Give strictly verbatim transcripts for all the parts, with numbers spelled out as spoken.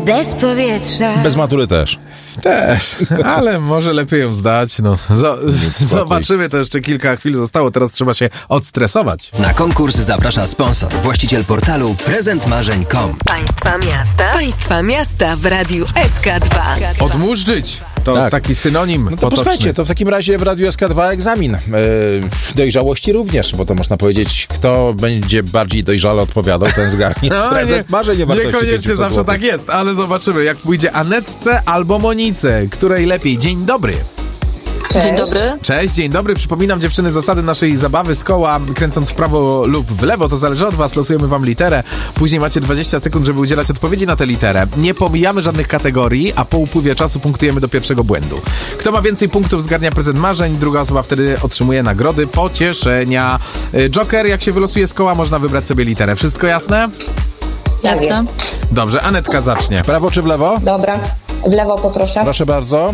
Bez powietrza. Bez matury też. Też, ale może lepiej ją zdać. No, zo- zobaczymy, to jeszcze kilka chwil zostało. Teraz trzeba się odstresować. Na konkurs zaprasza sponsor, właściciel portalu prezent marzeń kropka com. Państwa miasta. Państwa miasta w Radiu S K dwa. Odmurzyć. To Tak. taki synonim No to potoczny. posłuchajcie, to w takim razie w Radiu S K dwa egzamin. Yy, dojrzałości również, bo to można powiedzieć, kto będzie bardziej dojrzale odpowiadał, ten zgarnie No, prezent marzeń o wartości niekoniecznie pięćset zawsze złotych. tak jest, ale zobaczymy, jak pójdzie Anetce albo Monice, której lepiej. Dzień dobry. Cześć. Dzień dobry. Cześć, dzień dobry. Przypominam, dziewczyny, zasady naszej zabawy z koła, kręcąc w prawo lub w lewo, to zależy od was. Losujemy wam literę. Później macie dwadzieścia sekund, żeby udzielać odpowiedzi na tę literę. Nie pomijamy żadnych kategorii, a po upływie czasu punktujemy do pierwszego błędu. Kto ma więcej punktów, zgarnia prezent marzeń, druga osoba wtedy otrzymuje nagrody, pocieszenia. Joker, jak się wylosuje z koła, można wybrać sobie literę. Wszystko jasne? Jasne. Dobrze, Anetka zacznie. W prawo czy w lewo? Dobra, w lewo poproszę. Proszę bardzo.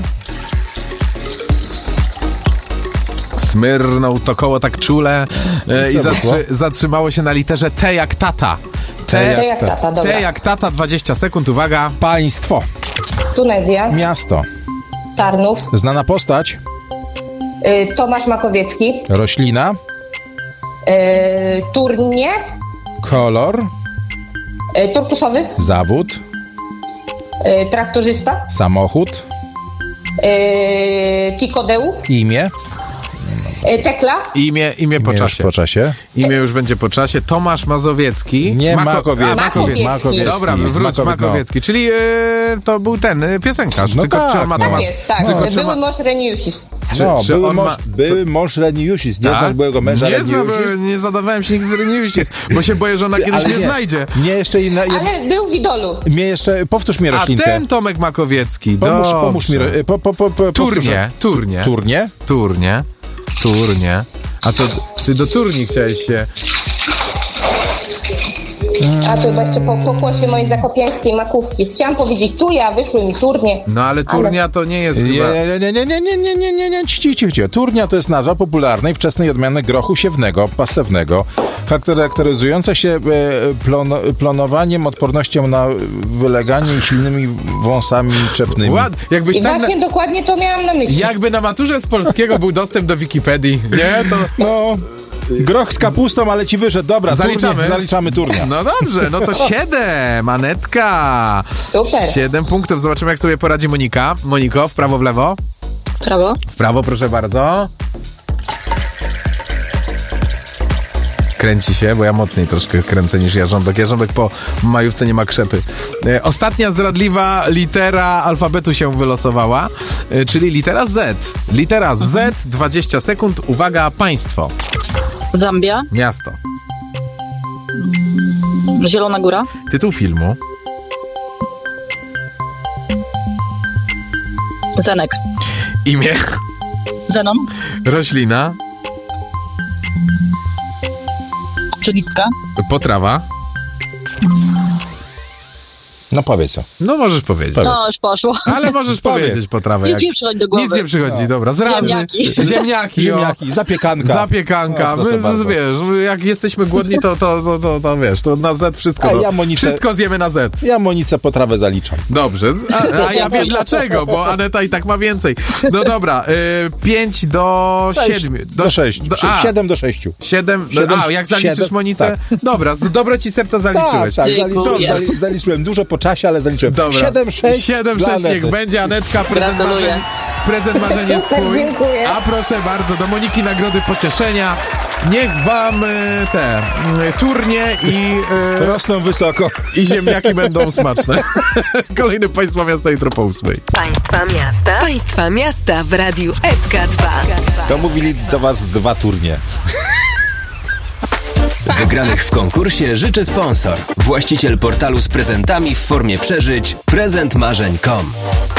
Smyrnął to koło tak czule e, i Co zatrzy, było? zatrzymało się na literze T jak tata. T jak tata, dobra. T jak tata, dwadzieścia sekund, uwaga. Państwo. Tunezja, Miasto. Tarnów, Znana postać. y, Tomasz Makowiecki, Roślina. y, Turnie, Kolor. y, turkusowy, Zawód. y, traktorzysta, Samochód. y, Tikodeu, Imię. y, Tekla, Imię, imię po Imię już czasie. po czasie. Imię już będzie po czasie. Tomasz Mazowiecki. Nie, Mako- Makowiecki. A, Makowiecki. Makowiecki. Dobra, wróć, Makowie- Makowiecki. Czyli e, to był ten e, piosenkarz. No tylko tak, czy on ma no. Tomasz... tak jest, tak, tylko, były czy ma... mąż Reniusis. Czy- No, czy były, on mąż, ma- były mąż Reniusis. Nie Tak? znasz byłego męża Nie znam, Reniusis? nie zadawałem się nigdy z Reniusis, bo się boję, że ona kiedyś Ale mnie nie. znajdzie. Mnie jeszcze inna... Ja, Ale był w Idolu. mnie jeszcze... Powtórz mi A roślinkę. ten Tomek Makowiecki. Pomóż, Dobrze. pomóż mi. ro- Po, po, po, po, Turnie, turnie. Turnie? Turnie. Turnie. A co, ty do turni chciałeś się... A to chyba jeszcze po pokłosie mojej zakopiańskiej makówki. Chciałam powiedzieć tu, ja wyszły mi turnie. No ale turnia to nie jest chyba... Nie, nie, nie, nie, nie, nie, nie, nie, nie, ci, ci, ci. Turnia to jest nazwa popularnej, wczesnej odmiany grochu siewnego, pastewnego, charakteryzująca się e, plon, plonowaniem, odpornością na wyleganie i silnymi wąsami czepnymi. Ład, jakbyś I tak... Na... właśnie dokładnie to miałam na myśli. Jakby na maturze z polskiego był dostęp do Wikipedii, nie? To... No, groch z kapustą, ale ci wyszedł. Dobra, Zaliczamy? Turnie, zaliczamy turnia. No dobrze, no to siedem, Anetka. Super. Siedem punktów, zobaczymy jak sobie poradzi Monika. Moniko, w prawo, w lewo? Prawo. W prawo, proszę bardzo. Kręci się, bo ja mocniej troszkę kręcę niż Jarząbek. Jarząbek po majówce nie ma krzepy. E, ostatnia zdradliwa litera alfabetu się wylosowała, e, czyli litera Z. Litera Z, dwadzieścia sekund. Uwaga, państwo. Zambia. Miasto. Zielona Góra. Tytuł filmu. Zenek. Imię. Zenon. Roślina. Przedlistka. Potrawa. No powiedz co. No możesz powiedzieć. No, już poszło. Ale możesz Powiedz. powiedzieć potrawę. Nic Jak... mi nie przychodzi do głowy. Nic nie przychodzi, dobra. Z razy. Ziemniaki. Ziemniaki, o. Ziemniaki, zapiekanka. Zapiekanka. No, proszę My, bardzo. wiesz, jak jesteśmy głodni, to, to, to, to, to wiesz, to na Z wszystko. A no. ja Monice- Wszystko zjemy na Z. Ja Monicę potrawę zaliczam. Dobrze. Z- A, a ja wiem dlaczego, bo Aneta i tak ma więcej. No dobra, y, pięć do siedmiu. Do sześciu. a, Siedem do sześciu. siedem. Siedem- A, jak zaliczysz siedem, Monicę? Dobra, z dobre ci serca zaliczyłeś. Tak, tak, Dziękuję. zaliczyłem, zali, zaliczyłem dużo po czasie, ale zaliczyłem. Dobra. siedem sześć. siedem sześć niech będzie. Anetka, prezent Gratuluję. marzeń, prezent marzeń jest Super, twój. dziękuję. A proszę bardzo, do Moniki nagrody pocieszenia. Niech wam y, te y, turnie i, y, Rosną wysoko. i ziemniaki będą smaczne. Kolejny Państwa Miasta jutro po ósmej. Państwa miasta. Państwa miasta w Radiu S K dwa. To mówili do was dwa turnie. Wygranych w konkursie życzy sponsor, właściciel portalu z prezentami w formie przeżyć prezent marzeń kropka com.